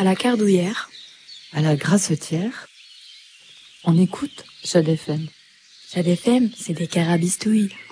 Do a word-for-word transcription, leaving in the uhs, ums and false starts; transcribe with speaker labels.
Speaker 1: À la Cardouillère,
Speaker 2: à la Grassetière, on écoute Jade F M.
Speaker 1: Jade F M, c'est des carabistouilles.